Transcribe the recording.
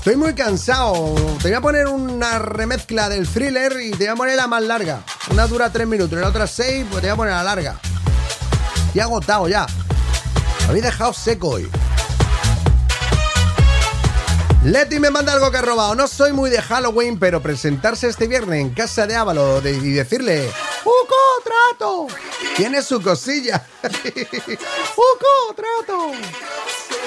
Estoy muy cansado. Te voy a poner una remezcla del Thriller y te voy a poner la más larga. Una dura 3 minutos y la otra 6, pues te voy a poner la larga. Estoy agotado ya. Me habéis dejado seco hoy. Leti me manda algo que ha robado. No soy muy de Halloween, pero presentarse este viernes en casa de Ávalo y decirle ¡Uco, trato! Tiene su cosilla. ¡Uco, trato!